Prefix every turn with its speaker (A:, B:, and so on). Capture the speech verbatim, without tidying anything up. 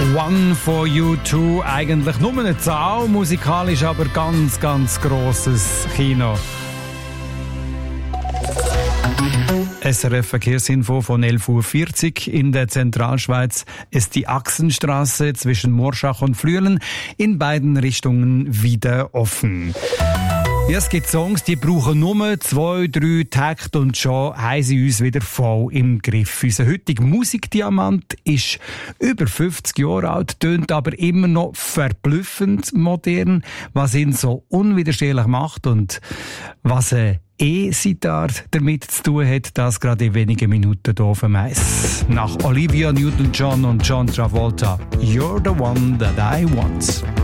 A: One for you two, eigentlich nur eine Zahl, musikalisch aber ganz, ganz grosses Kino. S R F Verkehrsinfo von elf Uhr vierzig. In der Zentralschweiz ist die Achsenstraße zwischen Morschach und Flüelen in beiden Richtungen wieder offen. Ja, es gibt Songs, die brauchen nur zwei, drei Takte und schon haben sie uns wieder voll im Griff. Unser heutiger Musikdiamant ist über fünfzig Jahre alt, tönt aber immer noch verblüffend modern, was ihn so unwiderstehlich macht und was eine E-Sitar damit zu tun hat, das gerade in wenigen Minuten hier auf dem Eis. Nach Olivia Newton-John und John Travolta, You're the One That I Want.